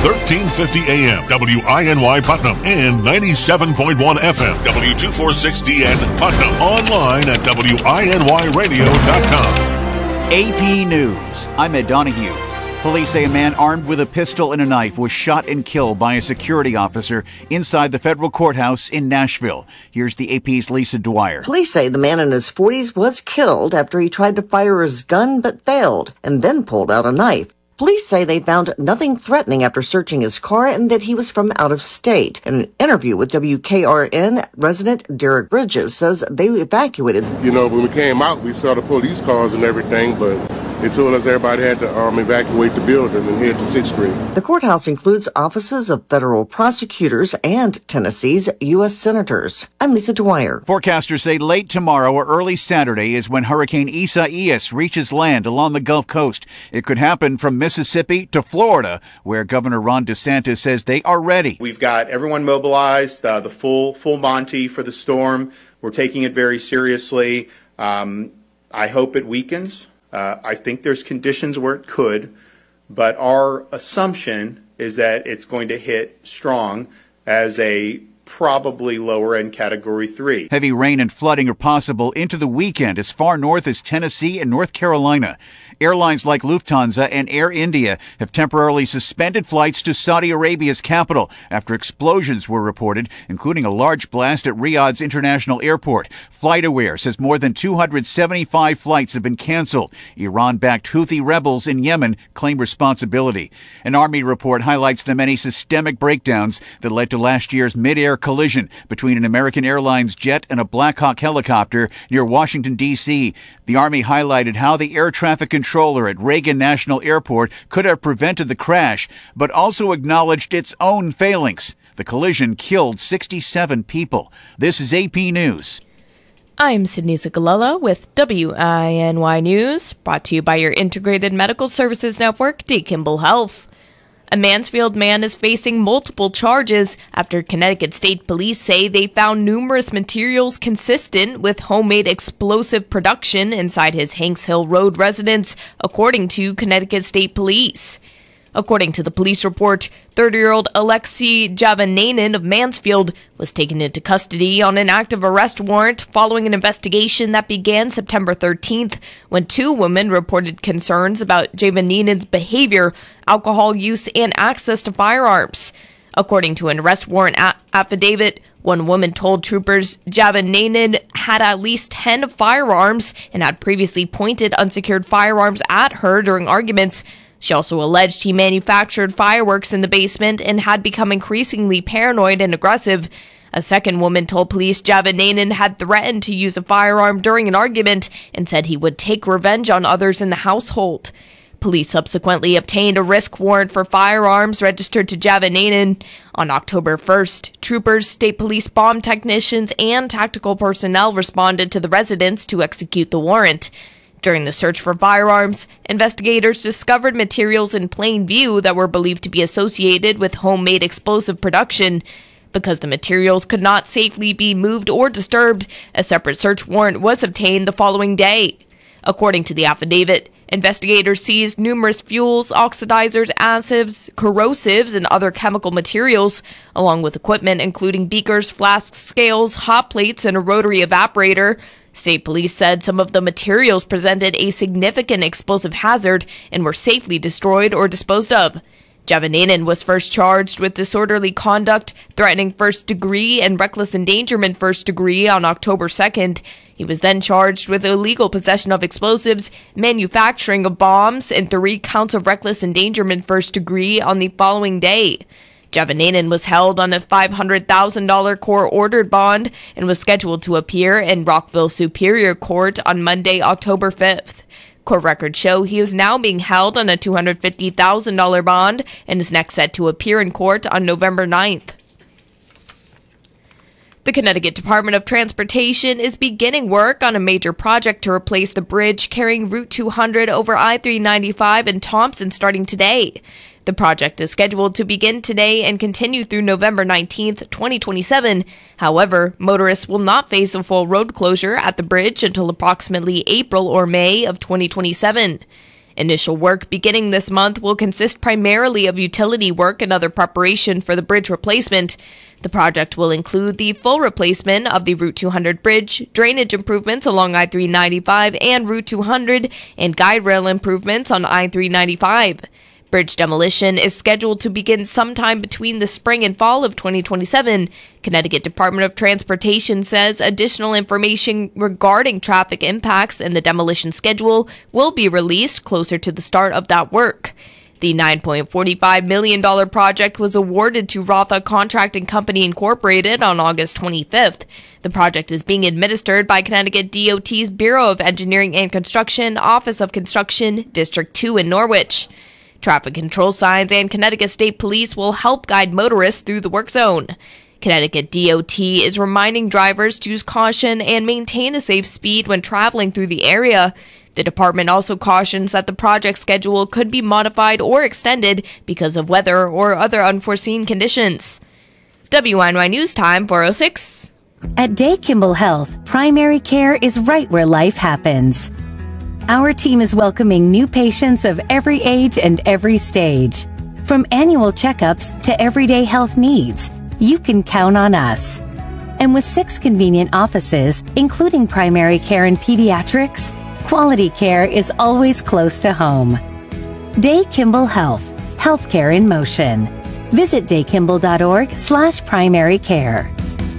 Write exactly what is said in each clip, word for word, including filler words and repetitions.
thirteen fifty A M, W I N Y Putnam, and ninety-seven point one F M, W two forty-six D N Putnam. Online at W I N Y radio dot com. A P News. I'm Ed Donahue. Police say a man armed with a pistol and a knife was shot and killed by a security officer inside the federal courthouse in Nashville. Here's the A P's Lisa Dwyer. Police say the man in his forties was killed after he tried to fire his gun but failed and then pulled out a knife. Police say they found nothing threatening after searching his car and that he was from out of state. In an interview with W K R N, resident Derek Bridges says they evacuated. You know, when we came out, we saw the police cars and everything, but they told us everybody had to um, evacuate the building and head to sixth Street. The courthouse includes offices of federal prosecutors and Tennessee's U S senators. I'm Lisa Dwyer. Forecasters say late tomorrow or early Saturday is when Hurricane Isaias reaches land along the Gulf Coast. It could happen from Mississippi to Florida, where Governor Ron DeSantis says they are ready. We've got everyone mobilized, uh, the full full Monty for the storm. We're taking it very seriously. Um, I hope it weakens. Uh, I think there's conditions where it could, but our assumption is that it's going to hit strong as a probably lower end category three. Heavy rain and flooding are possible into the weekend as far north as Tennessee and North Carolina. Airlines like Lufthansa and Air India have temporarily suspended flights to Saudi Arabia's capital after explosions were reported, including a large blast at Riyadh's International Airport. FlightAware says more than two hundred seventy-five flights have been canceled. Iran-backed Houthi rebels in Yemen claim responsibility. An Army report highlights the many systemic breakdowns that led to last year's mid-air collision between an American Airlines jet and a Black Hawk helicopter near Washington, D C The Army highlighted how the air traffic controller at Reagan National Airport could have prevented the crash, but also acknowledged its own failings. The collision killed sixty-seven people. This is A P News. I'm Sydney Cicolella with W I N Y News, brought to you by your Integrated Medical Services Network, D. Kimball Health. A Mansfield man is facing multiple charges after Connecticut State Police say they found numerous materials consistent with homemade explosive production inside his Hanks Hill Road residence, according to Connecticut State Police. According to the police report, thirty-year-old Alexei Javanainen of Mansfield was taken into custody on an active arrest warrant following an investigation that began September thirteenth when two women reported concerns about Javanainen's behavior, alcohol use, and access to firearms. According to an arrest warrant a- affidavit, one woman told troopers Javanainen had at least ten firearms and had previously pointed unsecured firearms at her during arguments. She also alleged he manufactured fireworks in the basement and had become increasingly paranoid and aggressive. A second woman told police Javanainen had threatened to use a firearm during an argument and said he would take revenge on others in the household. Police subsequently obtained a risk warrant for firearms registered to Javanainen. On October first, troopers, state police bomb technicians, and tactical personnel responded to the residence to execute the warrant. During the search for firearms, investigators discovered materials in plain view that were believed to be associated with homemade explosive production. Because the materials could not safely be moved or disturbed, a separate search warrant was obtained the following day. According to the affidavit, investigators seized numerous fuels, oxidizers, acids, corrosives, and other chemical materials, along with equipment including beakers, flasks, scales, hot plates, and a rotary evaporator. State police said some of the materials presented a significant explosive hazard and were safely destroyed or disposed of. Javanainen was first charged with disorderly conduct, threatening first degree, and reckless endangerment first degree on October second. He was then charged with illegal possession of explosives, manufacturing of bombs, and three counts of reckless endangerment first degree on the following day. Javanainen was held on a five hundred thousand dollars court-ordered bond and was scheduled to appear in Rockville Superior Court on Monday, October fifth. Court records show he is now being held on a two hundred fifty thousand dollars bond and is next set to appear in court on November ninth. The Connecticut Department of Transportation is beginning work on a major project to replace the bridge carrying Route two hundred over I three ninety-five in Thompson starting today. The project is scheduled to begin today and continue through November nineteenth, twenty twenty-seven. However, motorists will not face a full road closure at the bridge until approximately April or May of twenty twenty-seven. Initial work beginning this month will consist primarily of utility work and other preparation for the bridge replacement. The project will include the full replacement of the Route two hundred bridge, drainage improvements along I three ninety-five and Route two hundred, and guide rail improvements on I three ninety-five. Bridge demolition is scheduled to begin sometime between the spring and fall of twenty twenty-seven. Connecticut Department of Transportation says additional information regarding traffic impacts and the demolition schedule will be released closer to the start of that work. The nine point four five million dollars project was awarded to Rotha Contracting Company Incorporated on August twenty-fifth. The project is being administered by Connecticut D O T's Bureau of Engineering and Construction, Office of Construction, District two in Norwich. Traffic control signs and Connecticut State Police will help guide motorists through the work zone. Connecticut D O T is reminding drivers to use caution and maintain a safe speed when traveling through the area. The department also cautions that the project schedule could be modified or extended because of weather or other unforeseen conditions. W I N Y News Time, four oh six. At Day Kimball Health, primary care is right where life happens. Our team is welcoming new patients of every age and every stage. From annual checkups to everyday health needs, you can count on us. And with six convenient offices, including primary care and pediatrics, quality care is always close to home. Day Kimball Health, healthcare in motion. Visit daykimball.org slash primary care.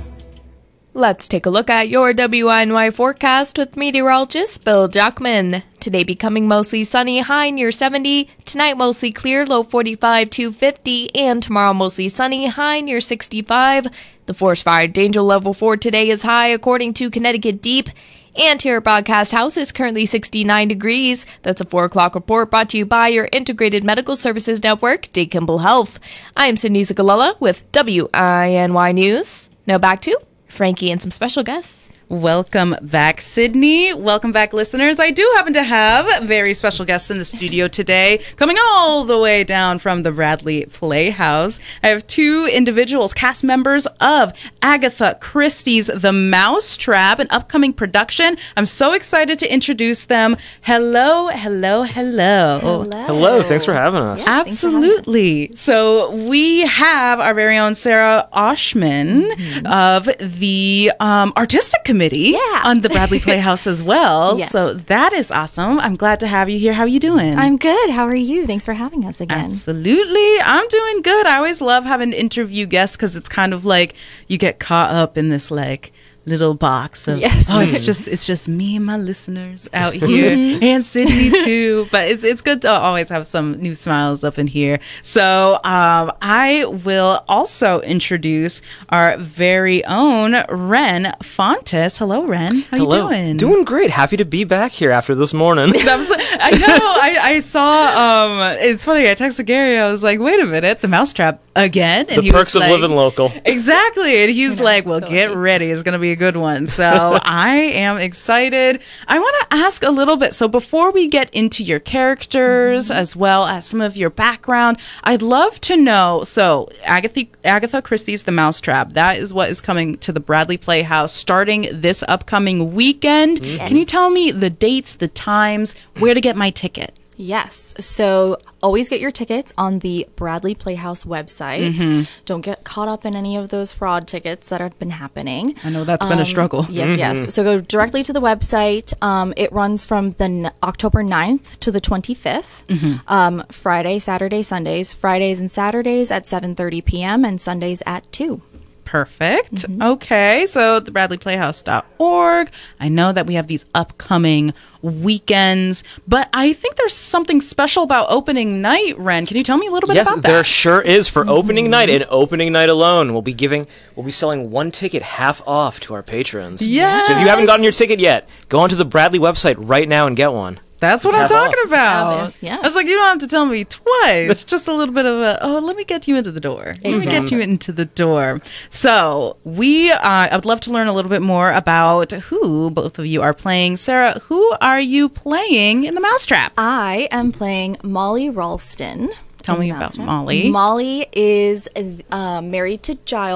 Let's take a look at your W I N Y forecast with meteorologist Bill Jackman. Today becoming mostly sunny, high near seventy. Tonight mostly clear, low forty-five to fifty. And tomorrow mostly sunny, high near sixty-five. The forest fire danger level for today is high according to Connecticut Deep. And here at Broadcast House is currently sixty-nine degrees. That's a four o'clock report brought to you by your Integrated Medical Services Network, Day Kimball Health. I'm Sydney Zagalella with W I N Y News. Now back to Frankie and some special guests. Welcome back, Sydney. Welcome back, listeners. I do happen to have very special guests in the studio today, coming all the way down from the Bradley Playhouse. I have two individuals, cast members of Agatha Christie's The Mousetrap, an upcoming production. I'm so excited to introduce them. Hello, hello, hello. Hello. Hello. Thanks for having us. Yeah, Absolutely. Having us. So we have our very own Sarah Oshman mm-hmm. of the um, Artistic Committee. Yeah. On the Bradley Playhouse as well. Yes. So that is awesome. I'm glad to have you here. How are you doing? I'm good. How are you? Thanks for having us again. Absolutely. I'm doing good. I always love having interview guests because it's kind of like you get caught up in this like little box of yes. oh it's just it's just me and my listeners out here and Sydney too, but it's it's good to always have some new smiles up in here. So um I will also introduce our very own Ren Fontes. Hello, Ren. How Hello. you doing? Doing great. Happy to be back here after this morning. That was, I know. I, I saw. Um, it's funny. I texted Gary. I was like, "Wait a minute, The Mousetrap again." And the he perks was of like, living local. Exactly. And he's know, like, "Well, so get funny. ready. It's going to be a good one." So I am excited. I want to ask a little bit. So before we get into your characters mm-hmm. as well as some of your background, I'd love to know. So Agatha Agatha Christie's The Mousetrap. That is what is coming to the Bradley Playhouse starting this upcoming weekend. Mm-hmm. Can you tell me the dates, the times, where to get my ticket? Yes. So always get your tickets on the Bradley Playhouse website. Mm-hmm. Don't get caught up in any of those fraud tickets that have been happening. I know that's um, been a struggle. Yes, mm-hmm. yes. So go directly to the website. Um, it runs from the n- October ninth to the twenty-fifth. Mm-hmm. Um, Friday, Saturday, Sundays. Fridays and Saturdays at seven thirty p.m. and Sundays at two. Perfect. Mm-hmm. Okay, so the bradley playhouse dot org. I know that we have these upcoming weekends, but I think there's something special about opening night, Ren. Can you tell me a little bit yes, about that? Yes, there sure is. For mm-hmm. opening night and opening night alone, we'll be giving, we'll be selling one ticket half off to our patrons. Yes. So if you haven't gotten your ticket yet, go onto the Bradley website right now and get one. That's what it's I'm talking off. about. Yeah. I was like, you don't have to tell me twice. Just a little bit of a, oh, let me get you into the door. Exactly. Let me get you into the door. So we, uh, I would love to learn a little bit more about who both of you are playing. Sarah, who are you playing in The Mousetrap? I am playing Molly Ralston. Tell me about Molly. Molly is uh, married to Giles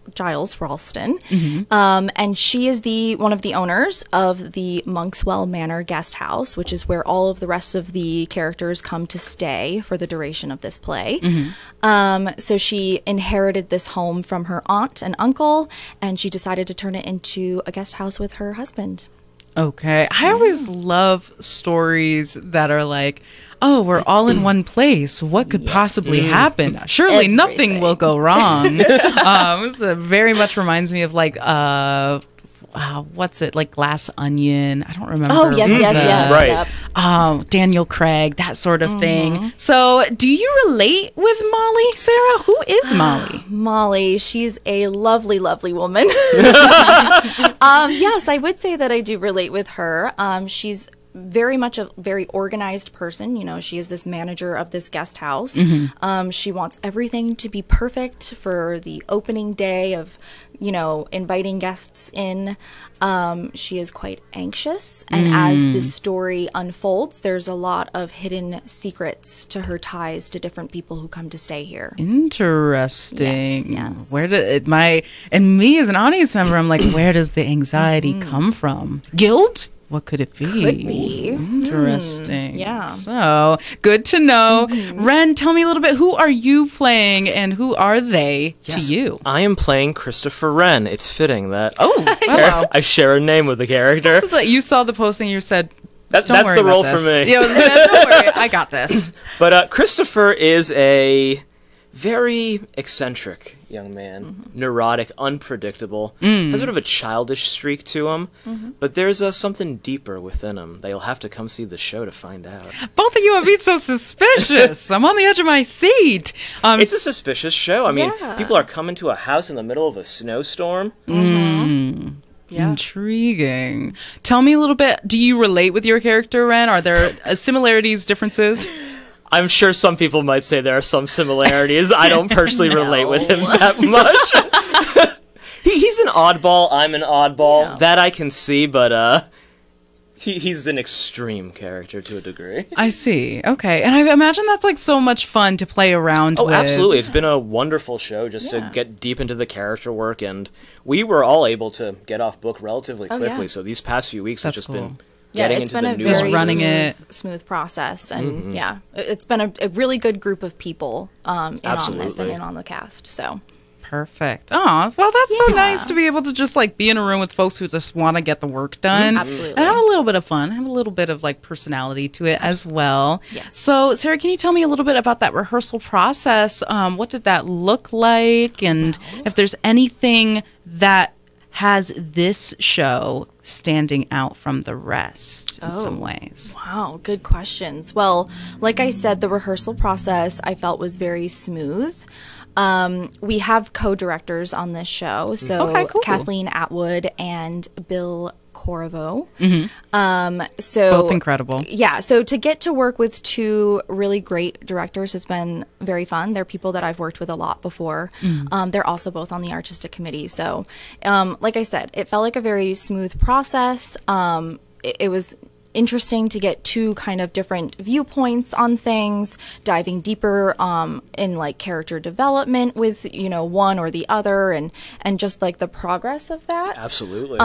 Giles Ralston, Mm-hmm. um, and she is the one of the owners of the Monkswell Manor Guest House, which is where all of the rest of the characters come to stay for the duration of this play. Mm-hmm. Um, so she inherited this home from her aunt and uncle, and she decided to turn it into a guest house with her husband. Okay. I always love stories that are like, oh, we're all in one place. What could possibly happen? Surely Everything. nothing will go wrong. um, so it very much reminds me of like, uh, uh, what's it? Like Glass Onion. I don't remember. Oh, yes, yes, the- yes. Right. Yep. Um, Daniel Craig, that sort of Mm-hmm. thing. So do you relate with Molly, Sarah? Who is Molly? Molly, she's a lovely, lovely woman. um, yes, I would say that I do relate with her. Um, she's very much a very organized person. You know, she is this manager of this guest house. Um, she wants everything to be perfect for the opening day of, you know, inviting guests in. Um, she is quite anxious. And as the story unfolds, there's a lot of hidden secrets to her ties to different people who come to stay here. Interesting. Yes, yes. Where did it, my and me as an audience member, I'm like, where does the anxiety come from? Guilt? What could it be? Could be. Interesting. yeah. So good to know. Ren, tell me a little bit. Who are you playing, and who are they Yes, to you? I am playing Christopher Wren. It's fitting that Oh, wow. I share a name with the character. So that you saw the posting, you said, That, "Don't that's worry the about role this." for me. Yeah, don't worry, I got this. But uh, Christopher is a very eccentric young man, neurotic, unpredictable, has a bit of a childish streak to him, but there's uh, something deeper within him that you'll have to come see the show to find out. Both of you are being so suspicious. I'm on the edge of my seat. Um, It's a suspicious show. I mean, Yeah. people are coming to a house in the middle of a snowstorm. Yeah. Intriguing. Tell me a little bit. Do you relate with your character, Ren? Are there uh, similarities, differences? I'm sure some people might say there are some similarities. I don't personally relate with him that much. he, he's an oddball. I'm an oddball. Yeah. That I can see, but uh, he, he's an extreme character to a degree. I see. Okay. And I imagine that's like so much fun to play around Oh, with. absolutely. It's been a wonderful show just Yeah. to get deep into the character work, and we were all able to get off book relatively Oh, quickly. yeah. So these past few weeks That's have just cool. been Yeah, getting it's into been the a news. very running smooth, it. smooth process, and yeah, it- it's been a, a really good group of people um, in on this and Absolutely. in on the cast. So Perfect. Oh, well, that's so Yeah. nice to be able to just like be in a room with folks who just want to get the work done. Absolutely. And have a little bit of fun, have a little bit of like personality to it as well. Yes. So, Sarah, can you tell me a little bit about that rehearsal process? Um, what did that look like? And if there's anything that has this show standing out from the rest in some ways? Wow, good questions. Well, like I said, the rehearsal process I felt was very smooth. Um, we have co-directors on this show, so Okay, cool. Kathleen Atwood and Bill Corvo. Um, so Both incredible. Yeah, so to get to work with two really great directors has been very fun. They're people that I've worked with a lot before. Um, they're also both on the artistic committee. So, um, like I said, it felt like a very smooth process. Um, it, it was interesting to get two kind of different viewpoints on things, diving deeper um, in like character development with, you know, one or the other, and and just like the progress of that. Absolutely.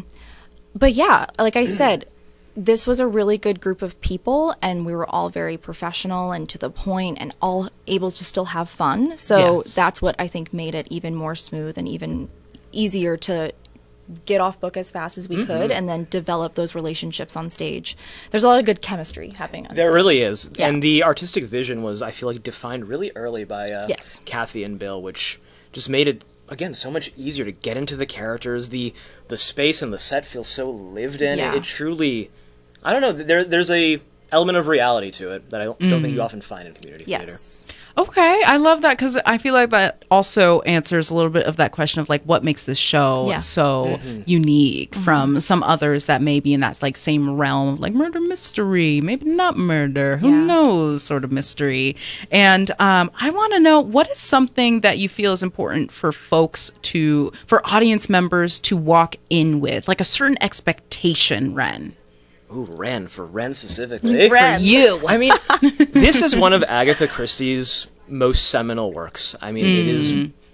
But yeah, like I said, this was a really good group of people, and we were all very professional and to the point and all able to still have fun. So Yes. that's what I think made it even more smooth and even easier to get off book as fast as we could and then develop those relationships on stage. There's a lot of good chemistry happening on There stage. really is. Yeah. And the artistic vision was, I feel like, defined really early by uh, Yes. Kathy and Bill, which just made it, again, so much easier to get into the characters. The the space and the set feels so lived in. Yeah. It, it truly, I don't know, there there's a element of reality to it that I don't, don't think you often find in community theater. Yes. Okay, I love that because I feel like that also answers a little bit of that question of like what makes this show Yeah. so unique from some others that may be in that like same realm of like murder mystery, maybe not murder, who Yeah. knows, sort of mystery. And um, I want to know what is something that you feel is important for folks to, for audience members to walk in with, like a certain expectation, Ren. Ooh, Ren, for Ren specifically. Ren. You. I mean, this is one of Agatha Christie's most seminal works. I mean, it is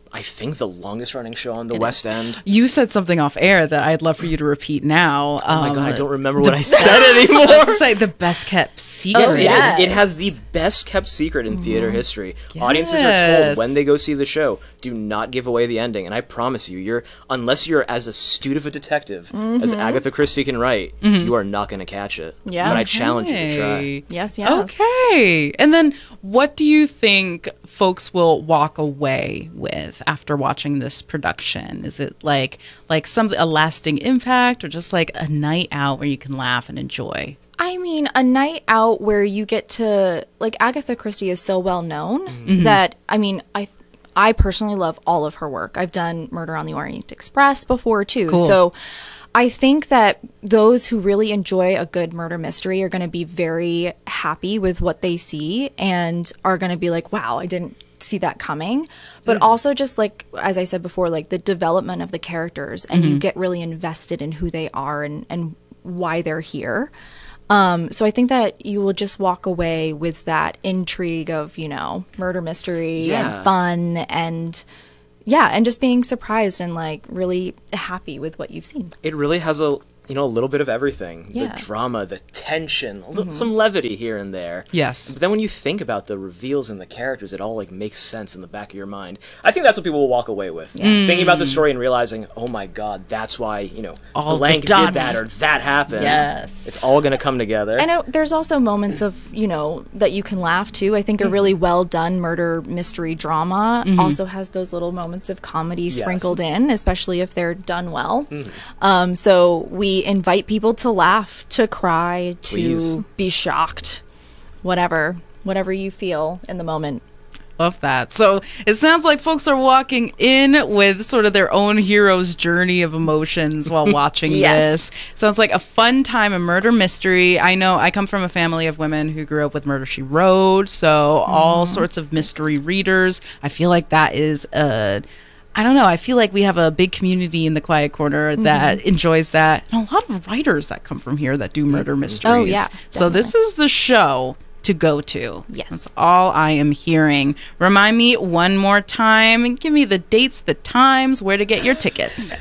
I think the longest running show on the it West is. End. You said something off air that I'd love for you to repeat now. Oh my um, god, I don't remember what I said anymore. I was to say the best kept secret. Yes, yes. It, it has the best kept secret in theater mm. history. Yes. Audiences are told when they go see the show, do not give away the ending. And I promise you, you're unless you're as astute of a detective mm-hmm. as Agatha Christie can write, mm-hmm. you are not going to catch it. Yeah, but okay. I challenge you to try. Yes, yes. Okay, and then what do you think folks will walk away with after watching this production? Is it like like some a lasting impact, or just like a night out where you can laugh and enjoy? I mean, a night out where you get to, like, Agatha Christie is so well known mm-hmm. that, I mean, I I personally love all of her work. I've done Murder on the Orient Express before too. Cool. So I think that those who really enjoy a good murder mystery are going to be very happy with what they see and are going to be like, wow, I didn't see that coming. But mm-hmm. also just like, as I said before, like the development of the characters, and mm-hmm. you get really invested in who they are and, and why they're here. Um, so I think that you will just walk away with that intrigue of, you know, murder mystery yeah. and fun and yeah, and just being surprised and like really happy with what you've seen. It really has a, you know, a little bit of everything. Yeah. The drama, the tension, a little, mm-hmm. some levity here and there. Yes. But then when you think about the reveals and the characters, it all like makes sense in the back of your mind. I think that's what people will walk away with. Yeah. Mm. Thinking about the story and realizing, oh my god, that's why, you know, all blank did that or that happened. Yes. It's all going to come together. And it, there's also moments of, you know, that you can laugh too. I think a really well done murder mystery drama mm-hmm. also has those little moments of comedy yes. sprinkled in, especially if they're done well. Mm-hmm. Um, so we invite people to laugh, to cry, to Please. be shocked, whatever, whatever you feel in the moment. Love that. So it sounds like folks are walking in with sort of their own hero's journey of emotions while watching yes. this. Sounds like a fun time, a murder mystery. I know I come from a family of women who grew up with Murder, She Wrote, so mm. all sorts of mystery readers. I feel like that is a... I don't know. I feel like we have a big community in the Quiet Corner that mm-hmm. enjoys that. And a lot of writers that come from here that do murder mysteries. Oh, yeah. Definitely. So this is the show to go to. Yes. That's all I am hearing. Remind me one more time and give me the dates, the times, where to get your tickets.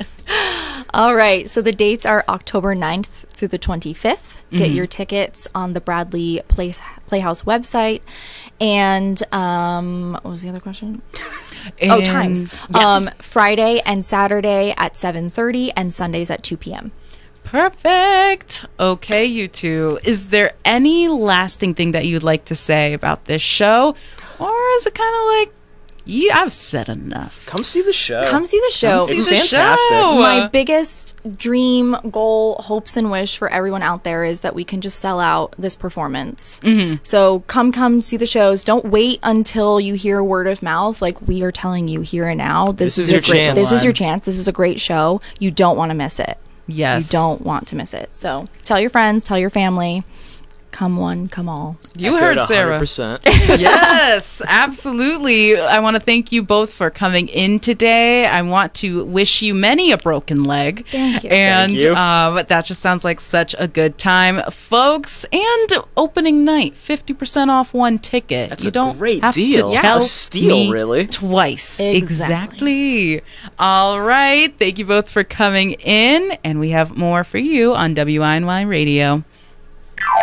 All right. So the dates are October ninth through the twenty-fifth. Get mm-hmm. your tickets on the Bradley Place, Playhouse website. And um, what was the other question? And, oh, times. Yes. Um, Friday and Saturday at seven thirty and Sundays at two p.m. Perfect. Okay, you two. Is there any lasting thing that you'd like to say about this show? Or is it kind of like, yeah, I've said enough? Come see the show. Come see the show. Come it's see the fantastic. Show. My biggest dream, goal, hopes, and wish for everyone out there is that we can just sell out this performance. Mm-hmm. So come, come see the shows. Don't wait until you hear word of mouth. Like we are telling you here and now. This, this is, is your great, chance. This is your chance. This is a great show. You don't want to miss it. Yes. You don't want to miss it. So tell your friends, tell your family. Come one, come all. You heard Sarah. one hundred percent. Yes, absolutely. I want to thank you both for coming in today. I want to wish you many a broken leg. Thank you. And thank you. Uh, that just sounds like such a good time, folks. And opening night, fifty percent off one ticket. That's you a don't great have deal. To Yeah. tell A steal, me really. Twice. Exactly. Exactly. All right. Thank you both for coming in. And we have more for you on W I N Y Radio.